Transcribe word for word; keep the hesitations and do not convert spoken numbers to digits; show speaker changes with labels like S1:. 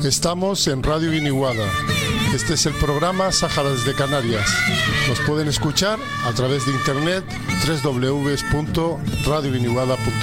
S1: Estamos en Radio Guiniguada. Este es el programa Sáhara desde Canarias. Nos pueden escuchar a través de internet doble u doble u doble u punto radio guiniguada punto